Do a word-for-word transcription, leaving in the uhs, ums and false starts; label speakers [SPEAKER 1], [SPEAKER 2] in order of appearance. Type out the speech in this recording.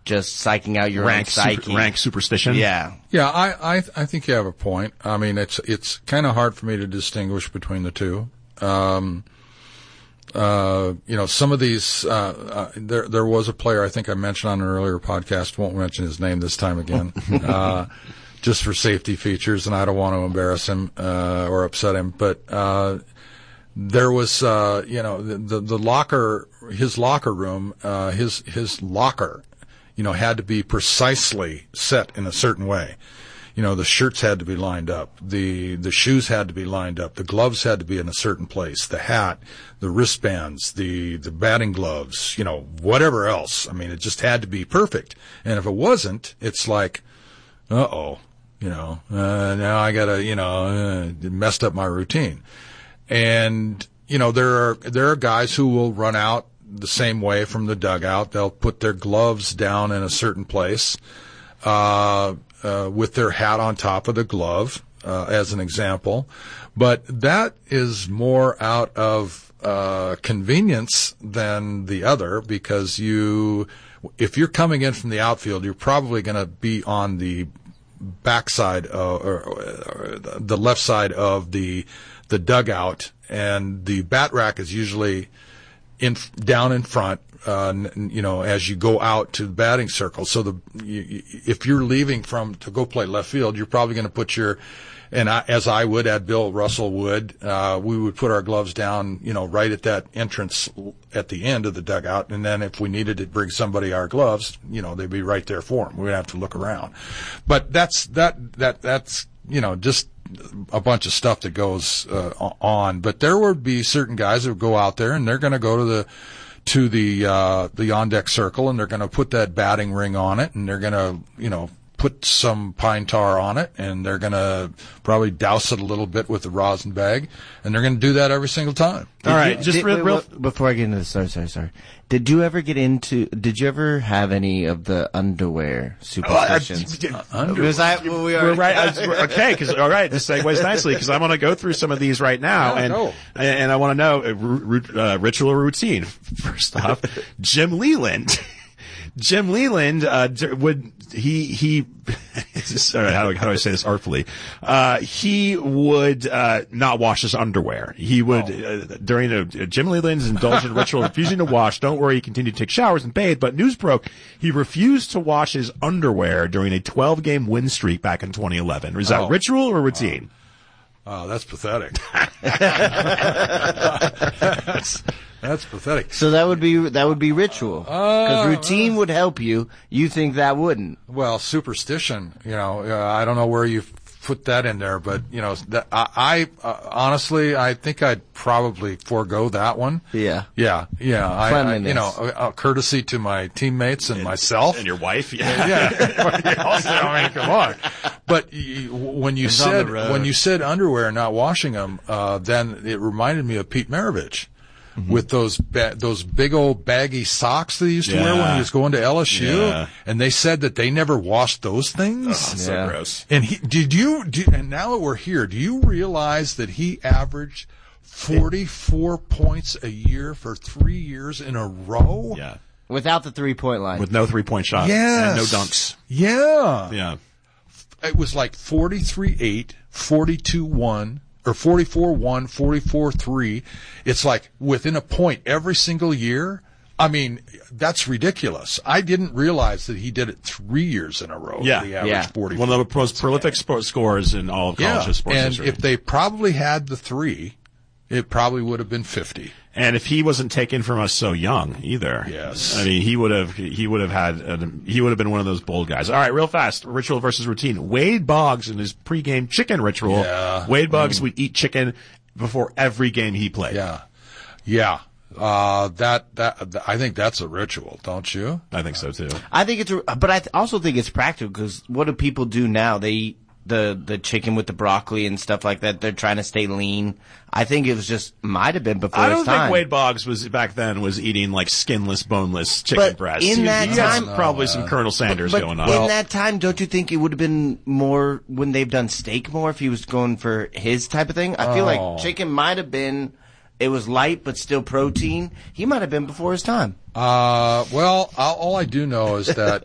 [SPEAKER 1] just psyching out your
[SPEAKER 2] rank
[SPEAKER 1] own psyche.
[SPEAKER 2] Super, rank superstition.
[SPEAKER 1] Yeah.
[SPEAKER 3] Yeah, I, I, I think you have a point. I mean, it's, it's kind of hard for me to distinguish between the two. Um, uh, you know, some of these, uh, uh, there, there was a player I think I mentioned on an earlier podcast, won't mention his name this time again, uh, just for safety features, and I don't want to embarrass him, uh, or upset him, but, uh, there was, uh, you know, the, the, the locker, his locker room, uh, his, his locker, you know, had to be precisely set in a certain way. You know, the shirts had to be lined up. The, the shoes had to be lined up. The gloves had to be in a certain place. The hat, the wristbands, the, the batting gloves, you know, whatever else. I mean, it just had to be perfect. And if it wasn't, it's like, uh-oh, you know, uh, now I gotta, you know, uh, it messed up my routine. And, you know, there are, there are guys who will run out the same way from the dugout. They'll put their gloves down in a certain place, uh, uh, with their hat on top of the glove, uh, as an example. But that is more out of, uh, convenience than the other, because you, if you're coming in from the outfield, you're probably going to be on the backside, uh, or, or the left side of the, the dugout, and the bat rack is usually in down in front, uh, you know, as you go out to the batting circle. So the you, if you're leaving from to go play left field, you're probably going to put your, and I, as I would, as Bill Russell would, uh, we would put our gloves down, you know, right at that entrance at the end of the dugout, and then if we needed to bring somebody our gloves, you know, they'd be right there for them. We'd have to look around, but that's that that that's you know just a bunch of stuff that goes uh, on. But there would be certain guys that would go out there and they're going to go to the to the uh, the on deck circle, and they're going to put that batting ring on it, and they're going to you know put some pine tar on it, and they're going to probably douse it a little bit with the rosin bag, and they're going to do that every single time.
[SPEAKER 2] All
[SPEAKER 1] Did
[SPEAKER 2] right,
[SPEAKER 1] you,
[SPEAKER 2] just
[SPEAKER 1] did,
[SPEAKER 2] real,
[SPEAKER 1] wait,
[SPEAKER 2] real.
[SPEAKER 1] wait, before I get into this, sorry, sorry, sorry. Did you ever get into? Did you ever have any of the underwear superstitions?
[SPEAKER 2] Oh, I, I,
[SPEAKER 1] because I, well, we are
[SPEAKER 2] We're right. I, okay, because all right, this segues nicely because I want to go through some of these right now,
[SPEAKER 3] Yeah,
[SPEAKER 2] and
[SPEAKER 3] go.
[SPEAKER 2] and I want to know uh, uh, ritual or routine. First off, Jim Leland. Jim Leland uh, would he he sorry, how, how do I say this artfully? Uh, he would uh, not wash his underwear. He would
[SPEAKER 3] Oh.
[SPEAKER 2] uh, during a, uh, Jim Leland's indulgent ritual, refusing to wash. Don't worry, he continued to take showers and bathe. But news broke he refused to wash his underwear during a twelve game win streak back in twenty eleven. Is that
[SPEAKER 3] Oh.
[SPEAKER 2] ritual or routine?
[SPEAKER 3] Oh, that's pathetic. that's, that's pathetic.
[SPEAKER 1] So that would be that would be ritual because
[SPEAKER 3] Uh,
[SPEAKER 1] routine would help you. You think that wouldn't?
[SPEAKER 3] Well, superstition, you know, uh, I don't know where you put that in there, but you know, that, I, I uh, honestly, I think I'd probably forego that one.
[SPEAKER 1] Yeah.
[SPEAKER 3] Yeah, yeah. I, I,
[SPEAKER 1] Cleanliness.
[SPEAKER 3] you know, uh, uh, courtesy to my teammates and, myself.
[SPEAKER 2] And your wife? Yeah.
[SPEAKER 3] Yeah. Also, I mean, come on. But y- when you
[SPEAKER 1] It's on
[SPEAKER 3] said
[SPEAKER 1] the road.
[SPEAKER 3] when you said underwear and not washing them, uh, then it reminded me of Pete Maravich. With those ba- those big old baggy socks that he used to wear when
[SPEAKER 2] Yeah.
[SPEAKER 3] he was going to L S U,
[SPEAKER 2] Yeah.
[SPEAKER 3] and they said that they never washed those things.
[SPEAKER 2] Oh, so
[SPEAKER 1] Yeah.
[SPEAKER 2] gross.
[SPEAKER 3] And he, did you, do, and now that we're here, do you realize that he averaged forty-four points a year for three years in a row?
[SPEAKER 2] Yeah.
[SPEAKER 1] Without the three point line.
[SPEAKER 2] With no three point shot.
[SPEAKER 3] Yes.
[SPEAKER 2] And no dunks.
[SPEAKER 3] Yeah.
[SPEAKER 2] Yeah.
[SPEAKER 3] It was like forty-three eight, forty-two one, or forty-four one, forty-four three. It's like within a point every single year. I mean, that's ridiculous. I didn't realize that he did it three years in a row.
[SPEAKER 2] Yeah.
[SPEAKER 3] He averaged
[SPEAKER 1] Yeah.
[SPEAKER 3] forty.
[SPEAKER 2] One of the most prolific sports scorers in all of college
[SPEAKER 3] Yeah.
[SPEAKER 2] sports
[SPEAKER 3] And
[SPEAKER 2] history.
[SPEAKER 3] if they probably had the three, it probably would have been fifty.
[SPEAKER 2] And if he wasn't taken from us so young either,
[SPEAKER 3] Yes.
[SPEAKER 2] I mean, he would have he would have had a, he would have been one of those bold guys. All right, real fast, ritual versus routine. Wade Boggs in his pregame chicken ritual.
[SPEAKER 3] Yeah.
[SPEAKER 2] Wade Boggs would eat chicken before every game he played.
[SPEAKER 3] Yeah. Yeah. Uh, that, that, th- I think that's a ritual, don't you?
[SPEAKER 2] I think so too.
[SPEAKER 1] I think it's, a, but I th- also think it's practical because what do people do now? They eat the the chicken with the broccoli and stuff like that. They're trying to stay lean. I think it was just might have been before
[SPEAKER 2] I don't
[SPEAKER 1] his
[SPEAKER 2] think
[SPEAKER 1] time.
[SPEAKER 2] Wade Boggs was back then was eating like skinless, boneless chicken
[SPEAKER 1] But
[SPEAKER 2] breasts.
[SPEAKER 1] in
[SPEAKER 2] He-
[SPEAKER 1] that
[SPEAKER 2] he had
[SPEAKER 1] time-
[SPEAKER 2] some- probably some Colonel Sanders
[SPEAKER 1] But
[SPEAKER 2] going on.
[SPEAKER 1] in that time, don't you think it would have been more when they've done steak more if he was going for his type of thing? I feel
[SPEAKER 3] Oh.
[SPEAKER 1] like chicken might have been. It was light but still protein. He might have been before his time.
[SPEAKER 3] Uh, well, I'll, all I do know is that